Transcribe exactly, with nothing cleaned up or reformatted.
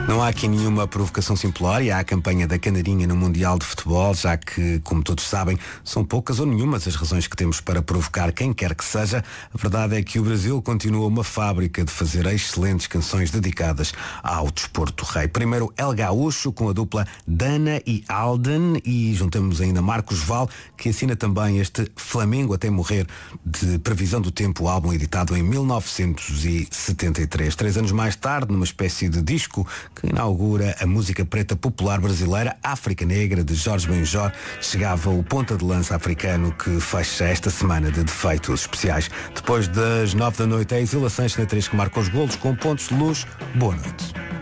Não há aqui nenhuma provocação simplória. Há a campanha da Canarinha no Mundial de Futebol, já que, como todos sabem, são poucas ou nenhumas as razões que temos para provocar quem quer que seja. A verdade é que o Brasil continua uma fábrica de fazer excelentes canções dedicadas ao desporto rei. Primeiro El Gaúcho com a dupla Dana e Alden, e juntamos ainda Marcos Val, que assina também este Flamengo até morrer, de Previsão do Tempo, álbum editado em mil novecentos e setenta e três. Três anos mais tarde, numa espécie de disco que inaugura a música preta popular brasileira, África Negra, de Jorge Benjor, chegava o ponta de lança africano que fecha esta semana de defeitos especiais. Depois das nove da noite, é a Isila Sanches na três que marca os golos com pontos de luz. Boa noite.